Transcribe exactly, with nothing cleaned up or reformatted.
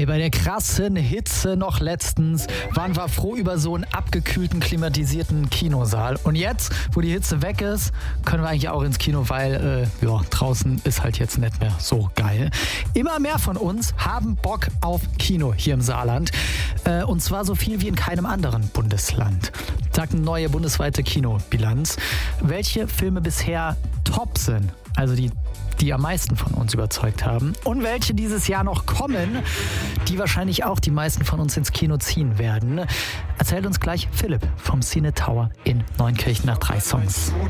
bei der krassen Hitze noch letztens waren wir froh über so einen abgekühlten, klimatisierten Kinosaal. Und jetzt, wo die Hitze weg ist, können wir eigentlich auch ins Kino, weil äh, ja, draußen ist halt jetzt nicht mehr so geil. Immer mehr von uns haben Bock auf Kino hier im Saarland. Äh, und zwar so viel wie in keinem anderen Bundesland. Sagt eine neue bundesweite Kinobilanz. Welche Filme bisher top sind, also die die am meisten von uns überzeugt haben, und welche dieses Jahr noch kommen, die wahrscheinlich auch die meisten von uns ins Kino ziehen werden, erzählt uns gleich Philipp vom Cine Tower in Neunkirchen nach drei Songs.